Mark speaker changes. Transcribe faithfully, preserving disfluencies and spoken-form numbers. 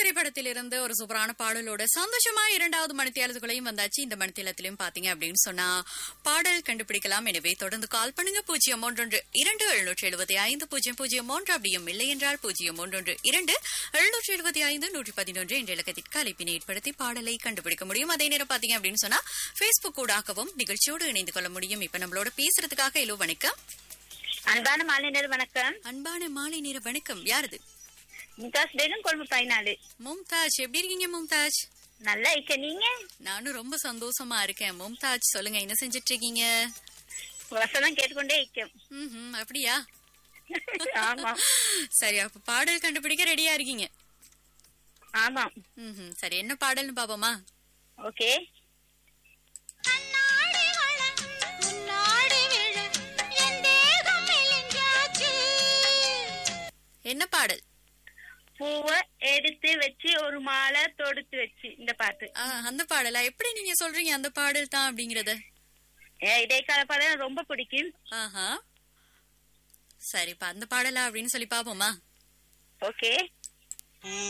Speaker 1: திரைப்படத்திலிருந்து ஒரு சூப்பரான பாடலோட சந்தோஷமா இரண்டாவது மணித்தியாலத்துக்குள்ளையும் வந்தாச்சு. இந்த மணித்தியாலத்திலையும் பாத்தீங்க அப்படின்னு சொன்னா பாடல் கண்டுபிடிக்கலாம். எனவே தொடர்ந்து கால் பண்ணுங்க. பூஜ்ஜியம் ஒன்றொன்று இரண்டு எழுநூற்றி எழுபத்தி ஐந்து பூஜ்ஜியம் பூஜ்ஜியம் ஒன்று அப்படியும் இல்லை என்றால் பூஜ்ஜியம் ஒன்றொன்று இரண்டு எழுநூற்றி எழுபத்தி ஐந்து நூற்றி பதினொன்று என்ற இலக்கத்திற்கு அழைப்பினை ஏற்படுத்தி பாடலை கண்டுபிடிக்க முடியும். அதே நேரம் பாத்தீங்க அப்படின்னு சொன்னா பேஸ்புக் ஊடாகவும் நிகழ்ச்சியோடு இணைந்து கொள்ள முடியும். இப்ப நம்மளோட பேசுறதுக்காக ஹலோ வணக்கம்.
Speaker 2: அன்பான மாலை நேர வணக்கம்.
Speaker 1: அன்பான மாலை நேர வணக்கம். யாருது?
Speaker 2: மும்தாஜ் பேகம் கொழும்பு பதினாலு.
Speaker 1: மும்தாஜ், எப்படி இருக்கீங்க மும்தாஜ்?
Speaker 2: நல்லா இருக்க, நீங்க?
Speaker 1: நானும் ரொம்ப சந்தோஷமா இருக்கேன். மும்தாஜ் சொல்லுங்க, என்ன செஞ்சிட்டு இருக்கீங்க?
Speaker 2: வசனம் கேட்டுக்கொண்டே இருக்கேன்.
Speaker 1: ம், அப்படியா?
Speaker 2: ஆமா.
Speaker 1: சரி, அப்ப பாடல் கண்டுபிடிக்க ரெடியா இருக்கீங்க?
Speaker 2: ஆமா.
Speaker 1: ம், சரி, என்ன பாடல்னு பாப்போமா?
Speaker 2: ஓகே.
Speaker 1: என்ன பாடல்?
Speaker 2: பூவை எடுத்து வச்சு ஒரு மாலை தொடுத்து வச்சு, இந்த பாட்டு.
Speaker 1: அந்த பாடலா? எப்படி நீங்க சொல்றீங்க அந்த பாடல் தான் அப்படிங்கறத?
Speaker 2: இடைக்கால பாடல் ரொம்ப பிடிக்கும்.
Speaker 1: ஆஹா, சரிப்பா, அந்த பாடலா அப்படின்னு சொல்லி பாப்போமா?
Speaker 2: ஓகே.